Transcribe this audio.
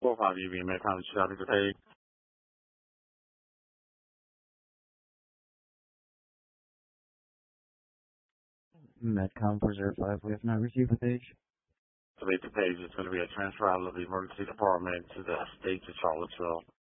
5 UV Metcon, should I be paid? Metcon 405, we have not received a page. To make the page, it's going to be a transfer out of the emergency department to the state to Charlottesville.